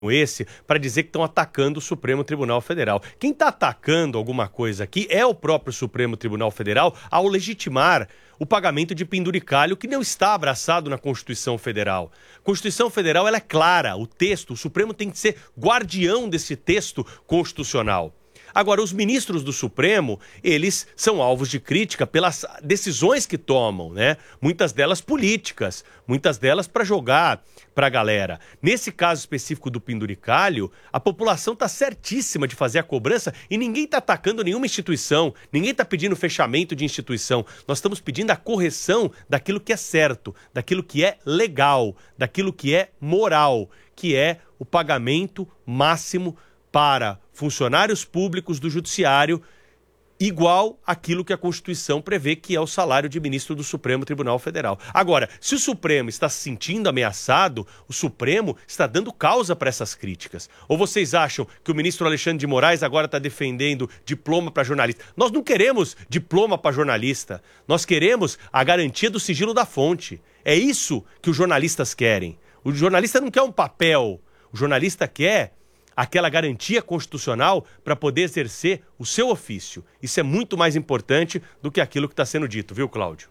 esse para dizer que estão atacando o Supremo Tribunal Federal. Quem está atacando alguma coisa aqui é o próprio Supremo Tribunal Federal ao legitimar o pagamento de penduricalho que não está abraçado na Constituição Federal. A Constituição Federal ela é clara, o texto, o Supremo tem que ser guardião desse texto constitucional. Agora, os ministros do Supremo, eles são alvos de crítica pelas decisões que tomam, né? Muitas delas políticas, muitas delas para jogar para a galera. Nesse caso específico do penduricalho, a população está certíssima de fazer a cobrança e ninguém está atacando nenhuma instituição, ninguém está pedindo fechamento de instituição. Nós estamos pedindo a correção daquilo que é certo, daquilo que é legal, daquilo que é moral, que é o pagamento máximo para funcionários públicos do Judiciário, igual àquilo que a Constituição prevê, que é o salário de ministro do Supremo Tribunal Federal. Agora, se o Supremo está se sentindo ameaçado, o Supremo está dando causa para essas críticas. Ou vocês acham que o ministro Alexandre de Moraes agora está defendendo diploma para jornalista? Nós não queremos diploma para jornalista. Nós queremos a garantia do sigilo da fonte. É isso que os jornalistas querem. O jornalista não quer um papel. O jornalista quer aquela garantia constitucional para poder exercer o seu ofício. Isso é muito mais importante do que aquilo que está sendo dito, viu, Cláudio?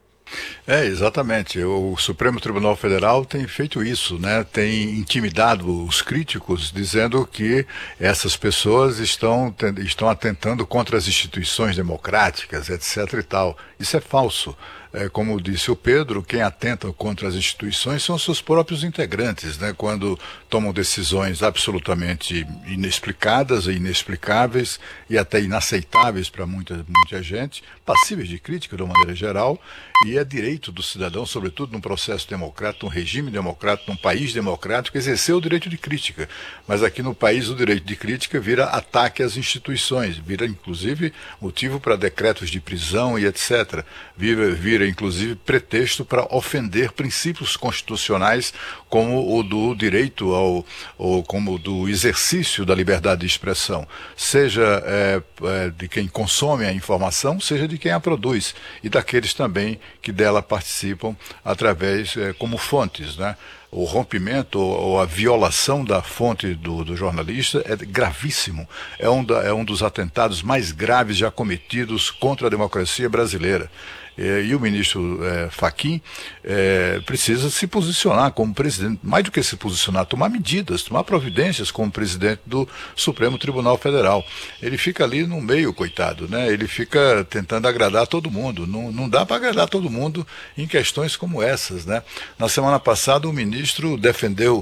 Exatamente. O Supremo Tribunal Federal tem feito isso, né? Tem intimidado os críticos, dizendo que essas pessoas estão atentando contra as instituições democráticas, etc. e tal. Isso é falso. Como disse o Pedro, quem atenta contra as instituições são seus próprios integrantes, né? Quando tomam decisões absolutamente inexplicadas e inexplicáveis e até inaceitáveis para muita gente, passíveis de crítica de uma maneira geral, e é direito do cidadão, sobretudo num processo democrático, num regime democrático, num país democrático, exercer o direito de crítica. Mas aqui no país o direito de crítica vira ataque às instituições, vira inclusive motivo para decretos de prisão e etc. Vira inclusive pretexto para ofender princípios constitucionais como o do direito ou como o do exercício da liberdade de expressão, seja de quem consome a informação, seja de quem a produz, e daqueles também que dela participam através como fontes, né? O rompimento ou a violação da fonte do jornalista é gravíssimo. É um dos atentados mais graves já cometidos contra a democracia brasileira. E o ministro Fachin precisa se posicionar como presidente, mais do que se posicionar, tomar medidas, tomar providências como presidente do Supremo Tribunal Federal. Ele fica ali no meio, coitado, né? Ele fica tentando agradar todo mundo. Não dá para agradar todo mundo em questões como essas, né? Na semana passada o ministro defendeu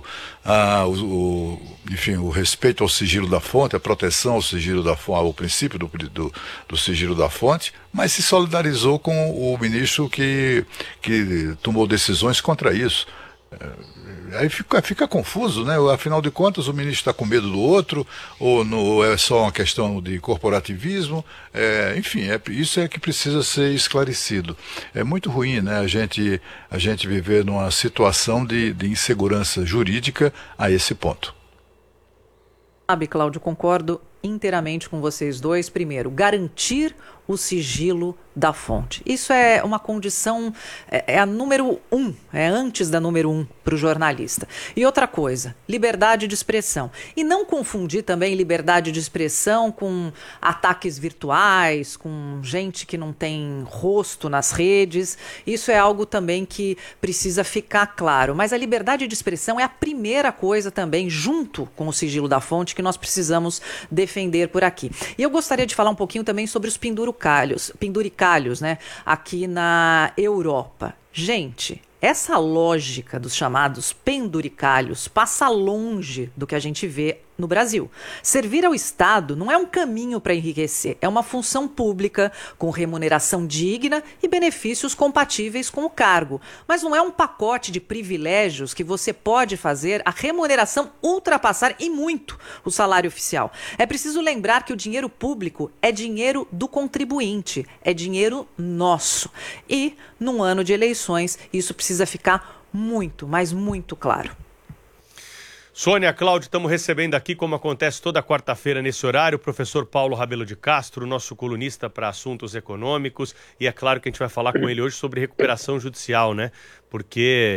o respeito ao sigilo da fonte, a proteção ao sigilo da fonte, ao princípio do sigilo da fonte, mas se solidarizou com o ministro que tomou decisões contra isso. Aí fica confuso, né? Afinal de contas, o ministro está com medo do outro, ou é só uma questão de corporativismo? Enfim, isso é que precisa ser esclarecido. É muito ruim, né? A gente viver numa situação de insegurança jurídica a esse ponto. Sabe, Cláudio, concordo inteiramente com vocês dois. Primeiro, garantir o sigilo da fonte. Isso é uma condição, é a número 1, é antes da número 1 para o jornalista. E outra coisa, liberdade de expressão. E não confundir também liberdade de expressão com ataques virtuais, com gente que não tem rosto nas redes. Isso é algo também que precisa ficar claro. Mas a liberdade de expressão é a primeira coisa também, junto com o sigilo da fonte, que nós precisamos defender por aqui. E eu gostaria de falar um pouquinho também sobre os penduricalhos, né, aqui na Europa. Gente, essa lógica dos chamados penduricalhos passa longe do que a gente vê no Brasil. Servir ao Estado não é um caminho para enriquecer, é uma função pública com remuneração digna e benefícios compatíveis com o cargo. Mas não é um pacote de privilégios que você pode fazer a remuneração ultrapassar e muito o salário oficial. É preciso lembrar que o dinheiro público é dinheiro do contribuinte, é dinheiro nosso. E, num ano de eleições, isso precisa ficar muito, mas muito claro. Sônia, Cláudio, estamos recebendo aqui, como acontece toda quarta-feira nesse horário, o professor Paulo Rabelo de Castro, nosso colunista para assuntos econômicos, e é claro que a gente vai falar com ele hoje sobre recuperação judicial, né? Porque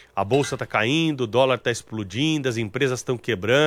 A bolsa está caindo, o dólar está explodindo, as empresas estão quebrando.